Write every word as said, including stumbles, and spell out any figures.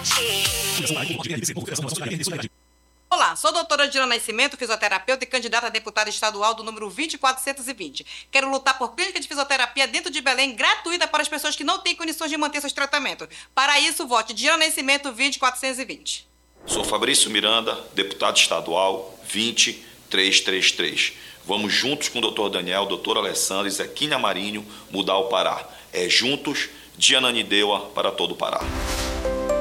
Olá, sou a doutora Dina Nascimento, fisioterapeuta e candidata a deputada estadual do número vinte e quatrocentos e vinte. Quero lutar por clínica de fisioterapia dentro de Belém, gratuita para as pessoas que não têm condições de manter seus tratamentos. Para isso, vote Dina Nascimento vinte e quatrocentos e vinte. Sou Fabrício Miranda, deputado estadual vinte e trezentos e trinta e três. Vamos juntos com o doutor Daniel, doutor Alessandro e Zequinha Marinho mudar o Pará. É juntos, de Ananindeua para todo o Pará.